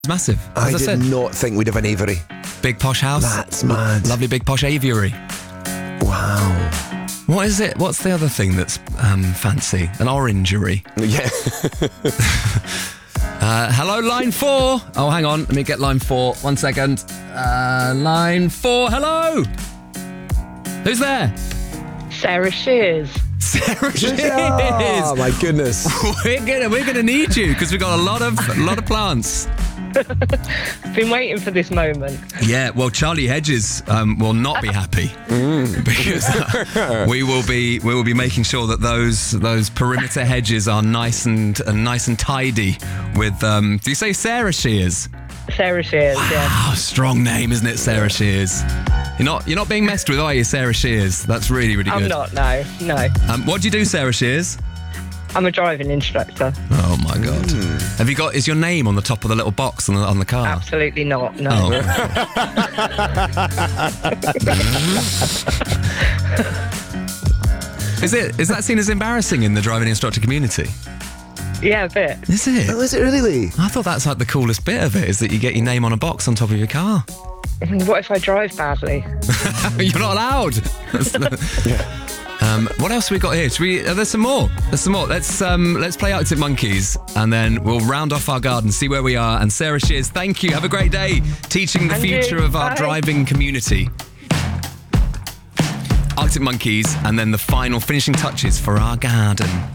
Massive. As I did said, not think we'd have an aviary. big posh house. That's mad. Lovely big posh aviary. Wow. What is it? What's the other thing that's fancy? An orangery. Yeah. Hello, line 4. Oh, hang on. Let me get line 4. 1 second. Line 4. Hello. Who's there? Sarah Shears. Sarah Shears. Oh my goodness. We're gonna need you because we've got a lot of plants. Been waiting for this moment. Yeah, well, Charlie Hedges will not be happy because we will be making sure that those perimeter hedges are nice and tidy. With do you say Sarah Shears? Sarah Shears, yeah. Oh, strong name, isn't it, Sarah Shears? You're not being messed with, are you, Sarah Shears? That's really, really good. I'm not, no. What do you do, Sarah Shears? I'm a driving instructor. Oh my God! Have you got? Is your name on the top of the little box on the car? Absolutely not, no. Oh. Is that seen as embarrassing in the driving instructor community? Yeah, a bit. Is it? Oh, is it really? I thought that's like the coolest bit of it, is that you get your name on a box on top of your car. What if I drive badly? You're not allowed. What else have we got here? There's some more. Let's play Arctic Monkeys, and then we'll round off our garden, see where we are. And Sarah Shears, thank you. Have a great day teaching the And you. future of our Bye. driving community. Arctic Monkeys, and then the final finishing touches for our garden.